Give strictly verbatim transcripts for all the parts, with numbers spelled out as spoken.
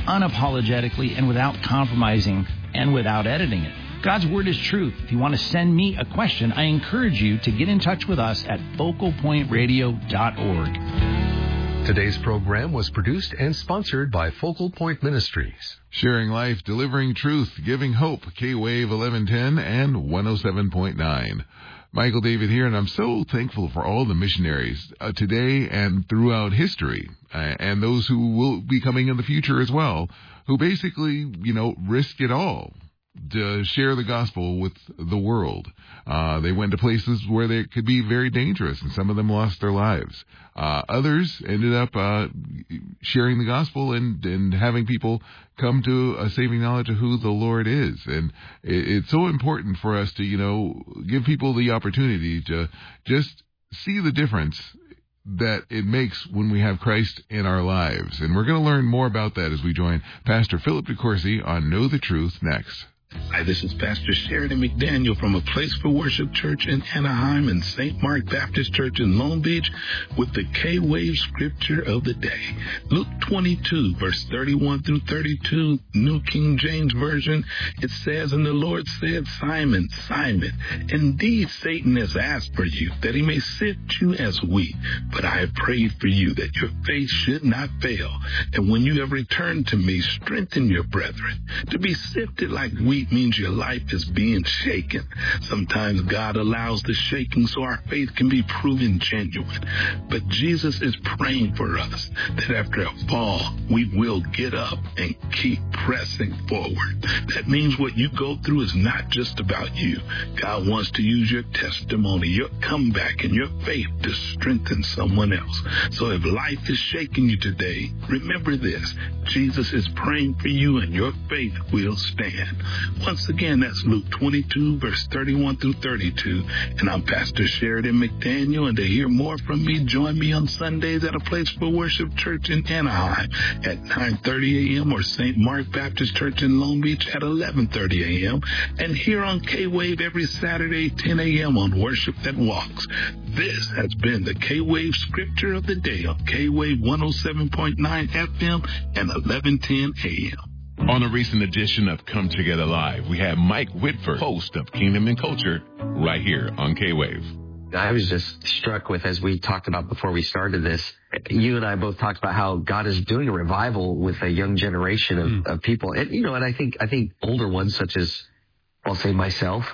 unapologetically and without compromising and without editing it. God's Word is truth. If you want to send me a question, I encourage you to get in touch with us at focal point radio dot org. Today's program was produced and sponsored by Focal Point Ministries. Sharing life, delivering truth, giving hope. K-Wave eleven ten and one oh seven point nine. Michael David here, and I'm so thankful for all the missionaries uh, today and throughout history, uh, and those who will be coming in the future as well, who basically, you know, risk it all to share the gospel with the world. Uh, they went to places where they could be very dangerous, and some of them lost their lives. Uh, others ended up uh, sharing the gospel and, and having people come to a saving knowledge of who the Lord is. And it, it's so important for us to, you know, give people the opportunity to just see the difference that it makes when we have Christ in our lives. And we're going to learn more about that as we join Pastor Philip DeCourcy on Know the Truth next. Hi, this is Pastor Sheridan McDaniel from A Place for Worship Church in Anaheim and Saint Mark Baptist Church in Long Beach with the K-Wave Scripture of the Day. Luke twenty-two, verse thirty-one through thirty-two, New King James Version. It says, "And the Lord said, Simon, Simon, indeed Satan has asked for you, that he may sift you as wheat. But I have prayed for you, that your faith should not fail. And when you have returned to me, strengthen your brethren. To be sifted like wheat means your life is being shaken. Sometimes God allows the shaking so our faith can be proven genuine. But Jesus is praying for us that after a fall, we will get up and keep pressing forward. That means what you go through is not just about you. God wants to use your testimony, your comeback, and your faith to strengthen someone else. So if life is shaking you today, remember this: Jesus is praying for you and your faith will stand. Once again, that's Luke twenty-two, verse thirty-one through thirty-two. And I'm Pastor Sheridan McDaniel. And to hear more from me, join me on Sundays at A Place for Worship Church in Anaheim at nine thirty a.m. or Saint Mark Baptist Church in Long Beach at eleven thirty a.m. And here on K-Wave every Saturday, ten a.m. on Worship That Walks. This has been the K-Wave Scripture of the Day on K-Wave one oh seven point nine F M and eleven ten a.m. On a recent edition of Come Together Live, we have Mike Whitford, host of Kingdom and Culture, right here on K-Wave. I was just struck with, as we talked about before we started this, you and I both talked about how God is doing a revival with a young generation of, mm. of people. And, you know, and I think, I think older ones such as, I'll say myself,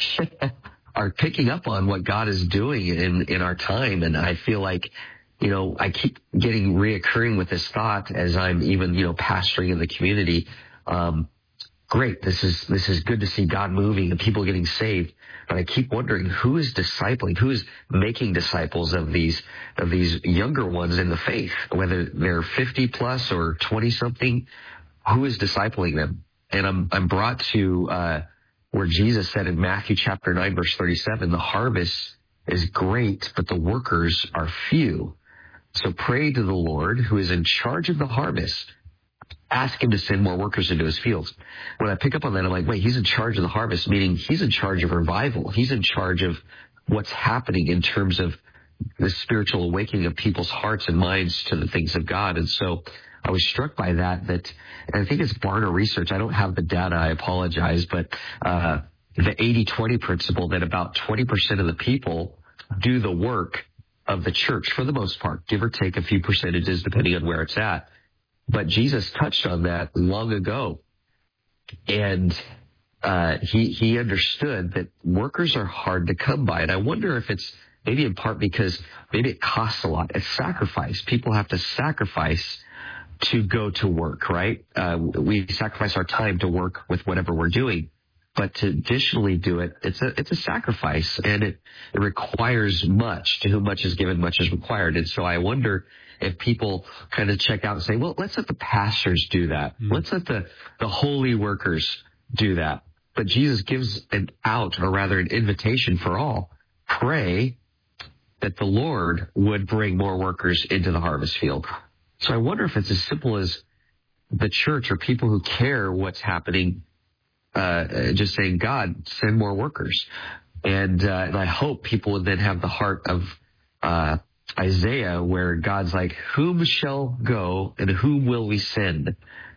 are picking up on what God is doing in, in our time. And I feel like, you know, I keep getting reoccurring with this thought as I'm even, you know, pastoring in the community. Um, great. This is, this is good to see God moving and people getting saved. But I keep wondering who is discipling, who is making disciples of these, of these younger ones in the faith, whether they're fifty plus or twenty something, who is discipling them? And I'm, I'm brought to, uh, where Jesus said in Matthew chapter nine, verse thirty-seven, the harvest is great, but the workers are few. So pray to the Lord, who is in charge of the harvest. Ask him to send more workers into his fields. When I pick up on that, I'm like, wait, he's in charge of the harvest, meaning he's in charge of revival. He's in charge of what's happening in terms of the spiritual awakening of people's hearts and minds to the things of God. And so I was struck by that, that, and I think it's Barna research. I don't have the data. I apologize. But uh the eighty twenty principle, that about twenty percent of the people do the work of the church for the most part, give or take a few percentages depending on where it's at. But Jesus touched on that long ago. And uh he he understood that workers are hard to come by. And I wonder if it's maybe in part because maybe it costs a lot. It's sacrifice. People have to sacrifice to go to work, right? Uh we sacrifice our time to work with whatever we're doing. But to additionally do it, it's a it's a sacrifice, and it, it requires much. To whom much is given, much is required. And so I wonder if people kind of check out and say, well, let's let the pastors do that. Mm-hmm. Let's let the, the holy workers do that. But Jesus gives an out, or rather an invitation for all. Pray that the Lord would bring more workers into the harvest field. So I wonder if it's as simple as the church or people who care what's happening, uh, just saying, God, send more workers. And, uh, and I hope people would then have the heart of, uh, Isaiah, where God's like, whom shall go and whom will we send?